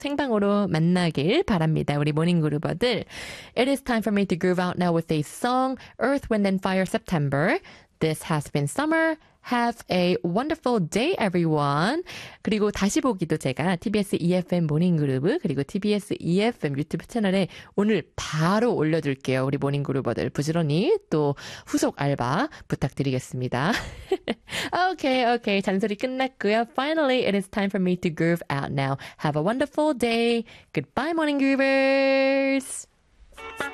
생방으로 만나길 바랍니다. 우리 모닝그루버들. It is time for me to groove out now with a song, Earth, Wind and Fire, September. This has been summer. Have a wonderful day, everyone. 그리고 다시 보기도 제가 TBS EFM 모닝그루브 그리고 TBS EFM 유튜브 채널에 오늘 바로 올려둘게요. 우리 모닝그루버들 부지런히 또 후속 알바 부탁드리겠습니다. Okay. 잔소리 끝났고요. Finally, it is time for me to groove out now. Have a wonderful day. Goodbye, mo닝그루버스.